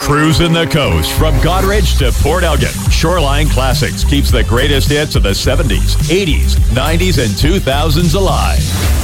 Cruising the coast from Goderich to Port Elgin, Shoreline Classics keeps the greatest hits of the 70s, 80s, 90s, and 2000s alive.